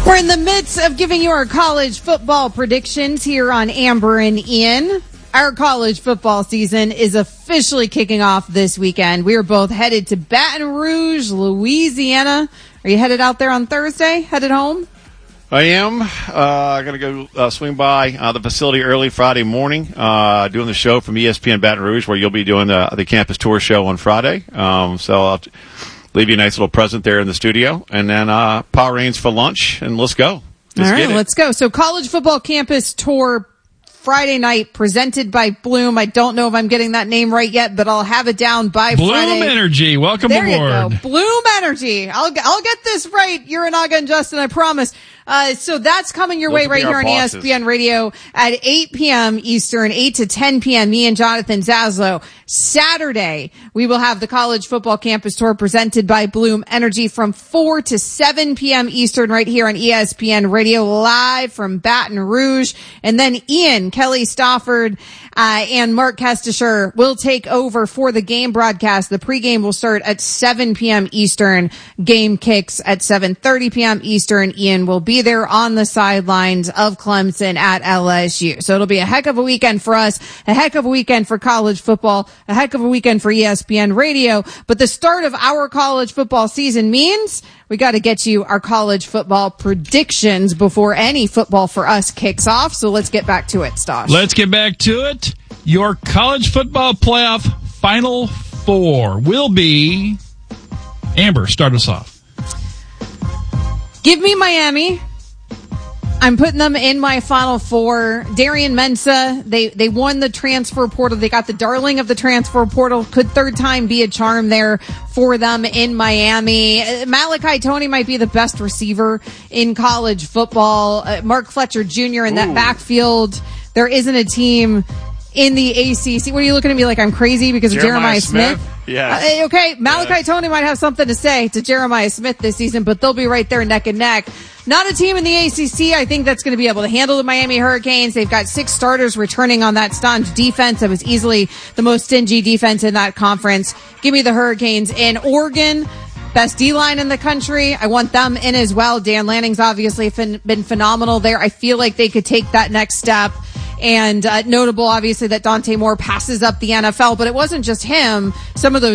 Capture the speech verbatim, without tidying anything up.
We're in the midst of giving you our college football predictions here on Amber and Ian. Our college football season is officially kicking off this weekend. We are both headed to Baton Rouge, Louisiana. Are you headed out there on Thursday? Headed home? I am. Uh, going to go uh, swing by uh, the facility early Friday morning, uh, doing the show from E S P N Baton Rouge, where you'll be doing the, the campus tour show on Friday. Um, so I'll t- leave you a nice little present there in the studio, and then uh, Power Reigns for lunch, and let's go. Let's All right, get it. let's go. So college football campus tour Friday night, presented by Bloom. I don't know if I'm getting that name right yet, but I'll have it down by Bloom Friday. Bloom Energy, welcome there aboard. You go. Bloom Energy. I'll I'll get this right, Uranaga and Justin, I promise. Uh, so that's coming your Those way right here on bosses. E S P N Radio at eight p.m. Eastern, eight to ten p.m. Me and Jonathan Zaslow. Saturday, we will have the college football campus tour presented by Bloom Energy from four to seven p.m. Eastern right here on E S P N Radio, live from Baton Rouge. And then Ian, Kelly Stafford, uh, and Mark Kestisher will take over for the game broadcast. The pregame will start at seven p.m. Eastern. Game kicks at seven thirty p.m. Eastern. Ian will be there on the sidelines of Clemson at L S U. So it'll be a heck of a weekend for us, a heck of a weekend for college football, a heck of a weekend for E S P N Radio. But the start of our college football season means we got to get you our college football predictions before any football for us kicks off. So let's get back to it, Stosh. Let's get back to it. Your college football playoff final four will be... Amber, start us off. Give me Miami. I'm putting them in my Final Four. Darian Mensah, they, they won the transfer portal. They got the darling of the transfer portal. Could third time be a charm there for them in Miami? Malachi Toney might be the best receiver in college football. Uh, Mark Fletcher Junior in that Ooh. backfield. There isn't a team in the A C C. What are you looking at me like I'm crazy because of Jeremiah Jeremiah Smith? Smith? Yes. Uh, okay, Malachi Yes. Toney might have something to say to Jeremiah Smith this season, but they'll be right there neck and neck. Not a team in the A C C, I think, that's going to be able to handle the Miami Hurricanes. They've got six starters returning on that staunch defense. That was easily the most stingy defense in that conference. Give me the Hurricanes. In Oregon, best D-line in the country. I want them in as well. Dan Lanning's obviously fin- been phenomenal there. I feel like they could take that next step. And uh, notable, obviously, that Dante Moore passes up the N F L, but it wasn't just him. Some of those